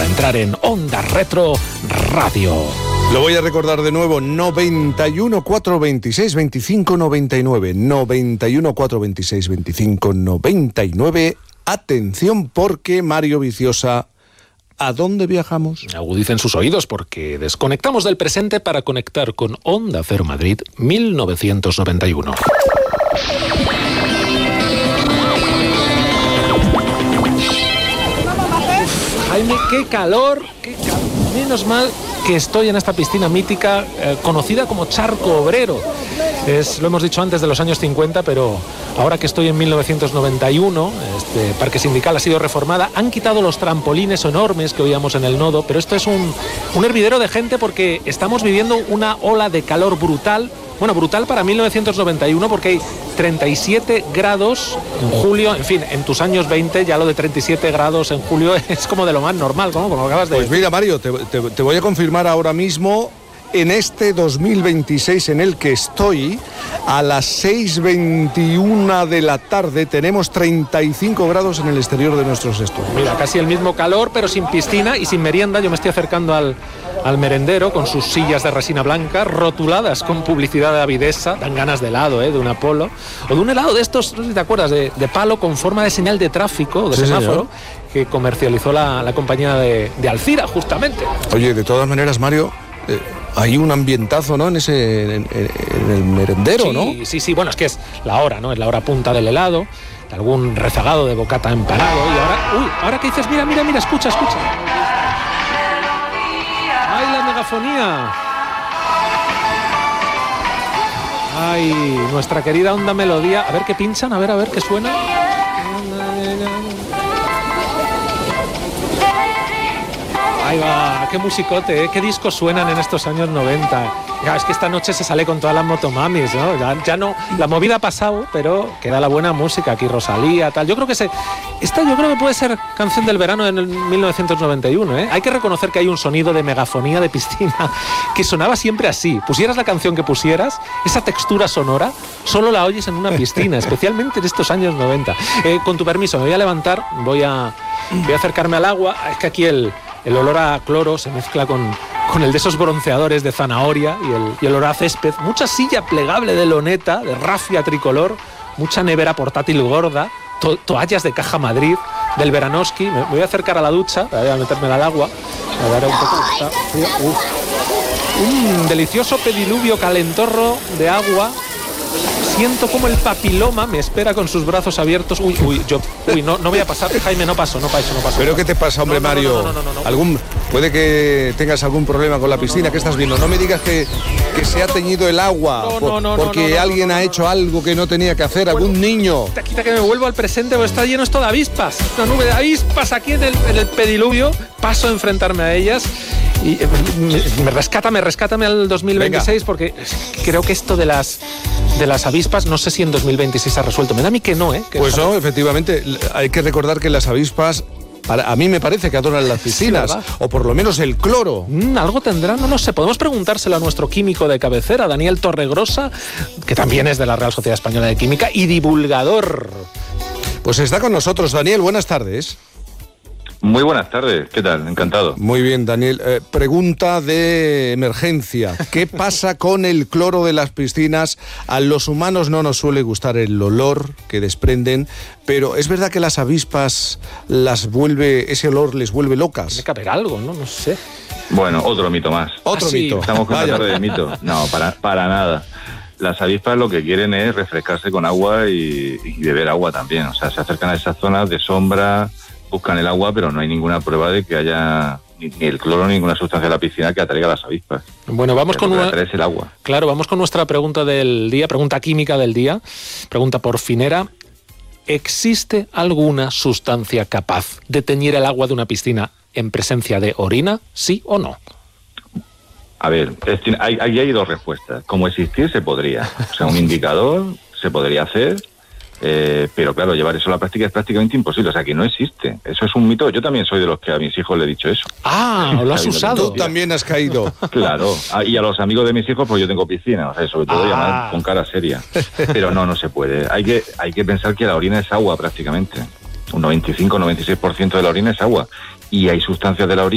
entrar en Onda Retro Radio. Lo voy a recordar de nuevo, 91 426 25 99, 91 426 25 99. Atención porque, Mario Viciosa, ¿a dónde viajamos? Agudicen sus oídos porque desconectamos del presente para conectar con Onda Cero Madrid 1991. Jaime, qué calor. Menos mal que estoy en esta piscina mítica conocida como Charco Obrero. Lo hemos dicho antes de los años 50, pero ahora que estoy en 1991, este parque sindical ha sido reformada. Han quitado los trampolines enormes que oíamos en el nodo, pero esto es un hervidero de gente porque estamos viviendo una ola de calor brutal. Bueno, brutal para 1991 porque hay 37 grados en julio. En fin, en tus años 20 ya lo de 37 grados en julio es como de lo más normal, ¿no? Como acabas de... Pues mira, Mario, te voy a confirmar ahora mismo, en este 2026 en el que estoy, a las 6:21 de la tarde tenemos 35 grados en el exterior de nuestros estudios. Mira, casi el mismo calor, pero sin piscina y sin merienda. Yo me estoy acercando al merendero con sus sillas de resina blanca rotuladas con publicidad de Avidesa. Dan ganas de helado, de un Apolo o de un helado de estos, no sé si te acuerdas, de palo con forma de señal de tráfico, de semáforo, señor, que comercializó la compañía de Alcira, justamente. Oye, de todas maneras, Mario, hay un ambientazo, ¿no? En el merendero, sí, ¿no? Sí, bueno, es que es la hora, ¿no? Es la hora punta del helado, de algún rezagado de bocata empanado. Y ahora ¿qué dices? Mira, escucha. ¡Ay, la megafonía! ¡Ay, nuestra querida Onda Melodía! A ver qué pinchan, a ver qué suena. Ahí va, qué musicote, ¿eh? Qué discos suenan en estos años 90. Ya, es que esta noche se sale con todas las motomamis, ¿no? Ya no, la movida ha pasado, pero queda la buena música, aquí Rosalía, tal. Yo creo que puede ser canción del verano en el 1991, ¿eh? Hay que reconocer que hay un sonido de megafonía de piscina que sonaba siempre así. Pusieras la canción que pusieras, esa textura sonora solo la oyes en una piscina, especialmente en estos años 90. Con tu permiso, me voy a levantar, voy a acercarme al agua. Es que aquí el olor a cloro se mezcla con el de esos bronceadores de zanahoria y el olor a césped. Mucha silla plegable de loneta, de rafia tricolor, mucha nevera portátil gorda, toallas de Caja Madrid, del Veranoski. Me voy a acercar a la ducha, voy a meterme al agua, a dar un poco... Un delicioso pediluvio calentorro de agua. Siento como el papiloma me espera con sus brazos abiertos. No voy a pasar, Jaime, no paso. ¿Pero qué te pasa, hombre, Mario? No. Puede que tengas algún problema con la piscina. ¿Qué estás viendo? No me digas que se ha teñido el agua porque alguien ha hecho algo que no tenía que hacer, algún niño. Quita que me vuelvo al presente porque está lleno esto de avispas. Una nube de avispas aquí en el pediluvio. Paso a enfrentarme a ellas. Y rescátame al 2026. Venga. Porque creo que esto de las avispas, no sé si en 2026 se ha resuelto. Me da a mí que no, ¿eh? Pues no, efectivamente. Hay que recordar que las avispas, a mí me parece que adoran las piscinas, sí, o por lo menos el cloro. Algo tendrá, no lo sé. Podemos preguntárselo a nuestro químico de cabecera, Daniel Torregrosa, que también es de la Real Sociedad Española de Química y divulgador. Pues está con nosotros. Daniel, buenas tardes. Muy buenas tardes, ¿qué tal? Encantado. Muy bien, Daniel. Pregunta de emergencia. ¿Qué pasa con el cloro de las piscinas? A los humanos no nos suele gustar el olor que desprenden, pero es verdad que las avispas ese olor les vuelve locas. Tiene que haber algo, ¿no? No sé. Bueno, otro mito más. Otro mito. Estamos con una tarde de mito. No, para nada. Las avispas lo que quieren es refrescarse con agua y beber agua también. O sea, se acercan a esas zonas de sombra, buscan el agua, pero no hay ninguna prueba de que haya ni el cloro ni ninguna sustancia de la piscina que atraiga a las avispas. Bueno, vamos con el agua. Claro, vamos con nuestra pregunta del día, pregunta química del día, pregunta porfinera. ¿Existe alguna sustancia capaz de teñir el agua de una piscina en presencia de orina, sí o no? A ver, hay dos respuestas. Como existir se podría, o sea, un indicador se podría hacer. Pero claro, llevar eso a la práctica es prácticamente imposible, o sea que no existe, eso es un mito. Yo también soy de los que a mis hijos le he dicho eso. Lo has usado. Tú también has caído. Claro, y a los amigos de mis hijos pues yo tengo piscina, o sea, sobre todo llamar con cara seria. Pero no se puede, hay que pensar que la orina es agua prácticamente, un 95-96% de la orina es agua, y hay sustancias de la orina